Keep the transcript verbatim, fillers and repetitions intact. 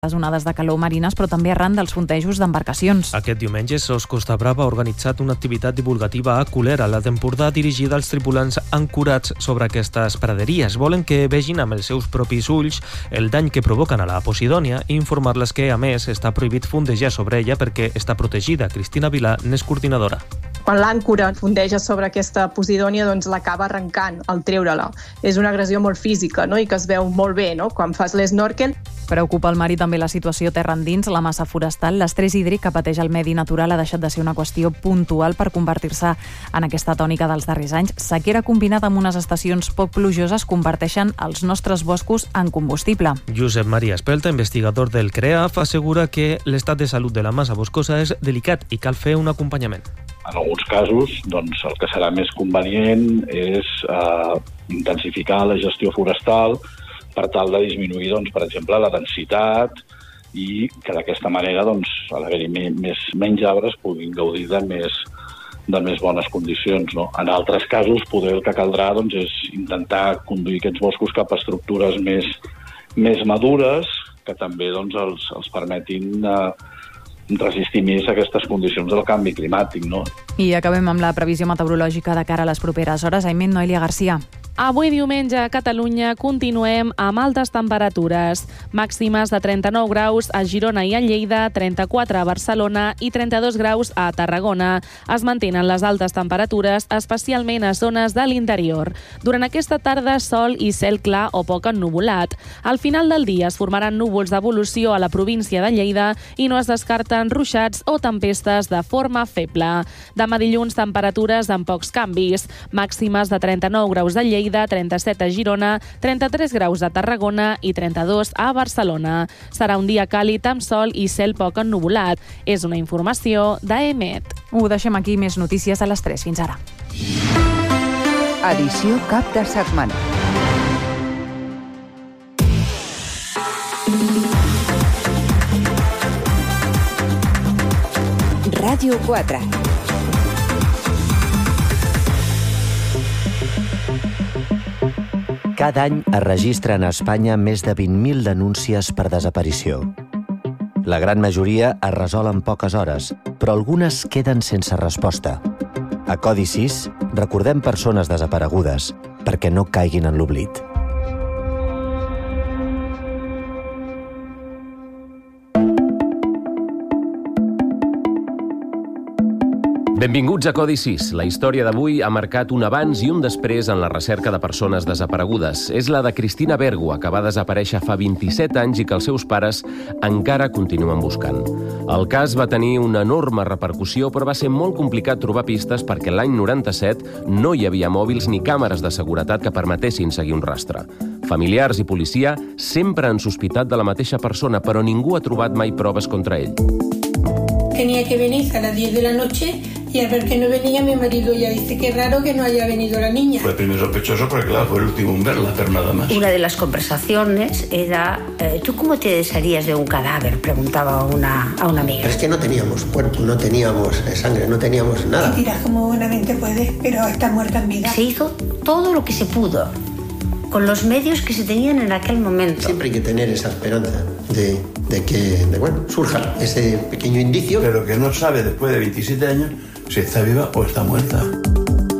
les onades de calor marines, però també arran dels fontejos d'embarcacions. Aquest diumenge, SOS Costa Brava ha organitzat una activitat divulgativa a Culera, a la d'Empordà, dirigida als tripulants ancorats sobre aquestes praderies. Volen que vegin amb els seus propis ulls el dany que provoquen a la Posidònia i informar-les que, a més, està prohibit fondejar sobre ella perquè està protegida. Cristina Vilà n'és coordinadora. Quan l'àncora fondeja sobre aquesta Posidònia, doncs l'acaba arrencant al treure-la. És una agressió molt física, no? I que es veu molt bé, no? Quan fas l'esnorkel. Preocupa el mar i també la situació terra endins, la massa forestal. L'estrès hídric que pateix el medi natural ha deixat de ser una qüestió puntual per convertir-se en aquesta tònica dels darrers anys. Sequera combinada amb unes estacions poc plujoses converteixen els nostres boscos en combustible. Josep Maria Espelta, investigador del CREAF, assegura que l'estat de salut de la massa boscosa és delicat i cal fer un acompanyament. En alguns casos, doncs, el que serà més convenient és eh, intensificar la gestió forestal per tal de disminuir, doncs, per exemple, la densitat i que d'aquesta manera, doncs, a l'haver-hi més, menys arbres, puguin gaudir de més, de més bones condicions, no? En altres casos, poder el que caldrà doncs, és intentar conduir aquests boscos cap a estructures més, més madures que també doncs, els, els permetin eh, resistir més a aquestes condicions del canvi climàtic, no? I acabem amb la previsió meteorològica de cara a les properes hores. Aiment, Noelia Garcia. Avui diumenge a Catalunya continuem amb altes temperatures. Màximes de trenta-nou graus a Girona i a Lleida, trenta-quatre a Barcelona i trenta-dos graus a Tarragona. Es mantenen les altes temperatures, especialment a zones de l'interior. Durant aquesta tarda, sol i cel clar o poc ennuvolat. Al final del dia es formaran núvols d'evolució a la província de Lleida i no es descarten ruixats o tempestes de forma feble. Demà dilluns, temperatures amb pocs canvis. Màximes de trenta-nou graus a Lleida, trenta-set a Girona, trenta-tres graus a Tarragona i trenta-dos a Barcelona. Serà un dia càlid amb sol i cel poc ennuvolat. És una informació d'Emet. Ho deixem aquí, més notícies a les tres. Fins ara. Edició cap de setmana. Ràdio quatre. Cada any es registren a Espanya més de vint mil denúncies per desaparició. La gran majoria es resol en poques hores, però algunes queden sense resposta. A Codi sis recordem persones desaparegudes perquè no caiguin en l'oblit. Benvinguts a Codi sis. La història d'avui ha marcat un abans i un després en la recerca de persones desaparegudes. És la de Cristina Bergua, que va desaparèixer fa vint-i-set anys i que els seus pares encara continuen buscant. El cas va tenir una enorme repercussió, però va ser molt complicat trobar pistes perquè l'any noranta-set no hi havia mòbils ni càmeres de seguretat que permetessin seguir un rastre. Familiars i policia sempre han sospitat de la mateixa persona, però ningú ha trobat mai proves contra ell. Tenía que venir a las diez de la noche y al ver que no venía, mi marido ya dice que es raro que no haya venido la niña. Fue el primer sospechoso porque, claro, fue el último en verla, pero nada más. Una de las conversaciones era, eh, ¿tú cómo te desharías de un cadáver?, preguntaba a una, a una amiga. Pero es que no teníamos cuerpo, no teníamos sangre, no teníamos nada. Te tiras como buenamente puedes, pero está muerta en vida. Se hizo todo lo que se pudo, con los medios que se tenían en aquel momento. Siempre hay que tener esa esperanza de, de que, de, bueno, surja ese pequeño indicio. Pero que no sabe después de veintisiete años si está viva o está muerta.